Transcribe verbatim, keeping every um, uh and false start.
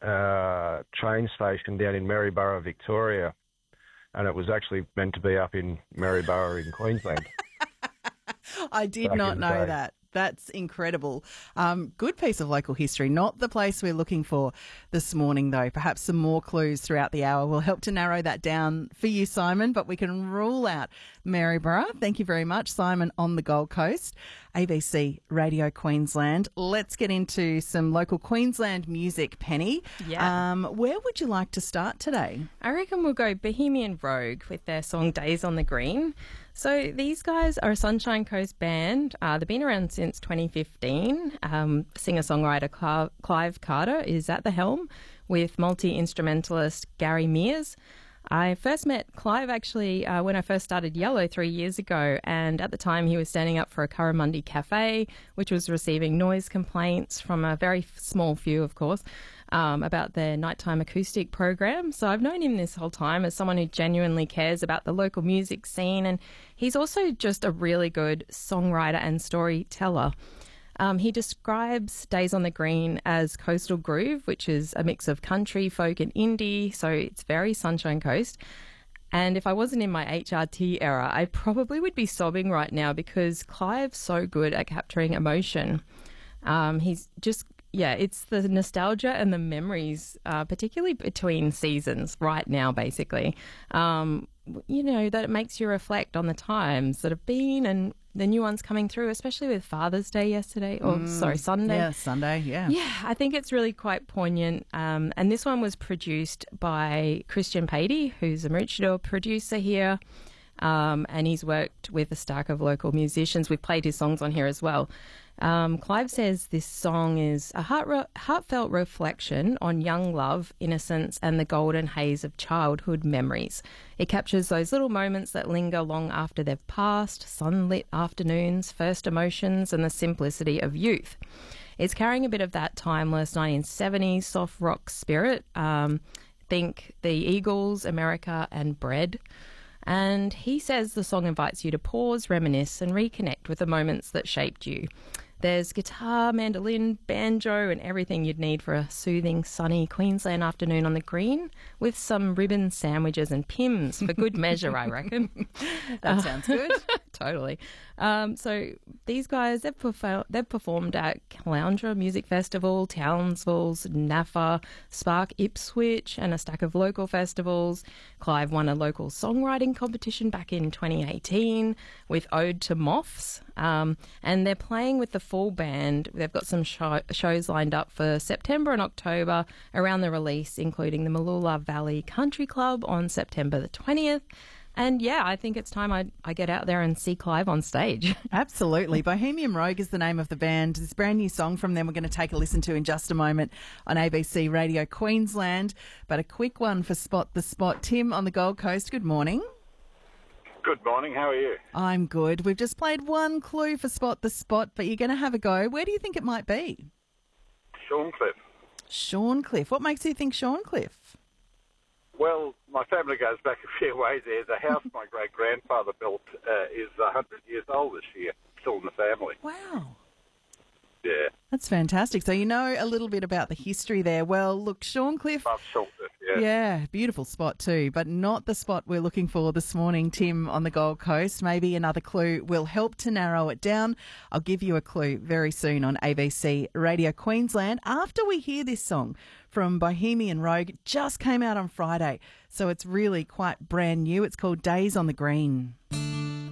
uh, train station down in Maryborough, Victoria, and it was actually meant to be up in Maryborough in Queensland. I did not know day. that. That's incredible. Um, good piece of local history. Not the place we're looking for this morning, though. Perhaps some more clues throughout the hour will help to narrow that down for you, Simon, but we can rule out Maryborough. Thank you very much, Simon, on the Gold Coast, A B C Radio Queensland. Let's get into some local Queensland music, Penny. Yeah. Um, where would you like to start today? I reckon we'll go Bohemian Rogue with their song Days on the Green. So these guys are a Sunshine Coast band. Uh, they've been around since twenty fifteen. Um, singer-songwriter Cl- Clive Carter is at the helm with multi-instrumentalist Gary Mears. I first met Clive actually uh, when I first started Yellow three years ago, and at the time he was standing up for a Curramundi cafe, which was receiving noise complaints from a very small few, of course, um, about their nighttime acoustic program. So I've known him this whole time as someone who genuinely cares about the local music scene, and he's also just a really good songwriter and storyteller. Um, he describes Days on the Green as coastal groove, which is a mix of country, folk and indie, so it's very Sunshine Coast. And if I wasn't in my H R T era, I probably would be sobbing right now because Clive's so good at capturing emotion. Um, he's just, yeah, it's the nostalgia and the memories, uh, particularly between seasons right now, basically. Um, you know, that it makes you reflect on the times that have been and the new ones coming through, especially with Father's Day yesterday, or mm, sorry, Sunday. Yeah, Sunday, yeah. Yeah, I think it's really quite poignant. Um, and this one was produced by Christian Patey, who's a Maroochydore producer here. Um, and he's worked with a stack of local musicians. We've played his songs on here as well. Um, Clive says this song is a heart re- heartfelt reflection on young love, innocence, and the golden haze of childhood memories. It captures those little moments that linger long after they've passed, sunlit afternoons, first emotions, and the simplicity of youth. It's carrying a bit of that timeless nineteen seventies soft rock spirit. Um, think the Eagles, America, and Bread. And he says the song invites you to pause, reminisce, and reconnect with the moments that shaped you. There's guitar, mandolin, banjo, and everything you'd need for a soothing, sunny Queensland afternoon on the green with some ribbon sandwiches and Pims for good measure, I reckon. That sounds good. Totally. Um, so these guys, they've, perfor- they've performed at Caloundra Music Festival, Townsville's N A F A, Spark Ipswich, and a stack of local festivals. Clive won a local songwriting competition back in twenty eighteen with Ode to Moths. Um, and they're playing with the full band. They've got some show- shows lined up for September and October around the release, including the Mooloolah Valley Country Club on September the twentieth. And yeah, I think it's time I, I get out there and see Clive on stage. Absolutely. Bohemian Rogue is the name of the band. This brand new song from them we're going to take a listen to in just a moment on A B C Radio Queensland. But a quick one for Spot the Spot. Tim on the Gold Coast, good morning. Good morning, how are you? I'm good. We've just played one clue for Spot the Spot, but you're going to have a go. Where do you think it might be? Shorncliffe. Shorncliffe. What makes you think Shorncliffe? Well, my family goes back a fair way there. The house my great-grandfather built uh, is one hundred years old this year, still in the family. Wow. Yeah. That's fantastic. So you know a little bit about the history there. Well, look, Shorncliffe. Love Shorncliffe, yeah. Yeah, beautiful spot too, but not the spot we're looking for this morning, Tim, on the Gold Coast. Maybe another clue will help to narrow it down. I'll give you a clue very soon on A B C Radio Queensland after we hear this song from Bohemian Rogue. It just came out on Friday, so it's really quite brand new. It's called Days on the Green.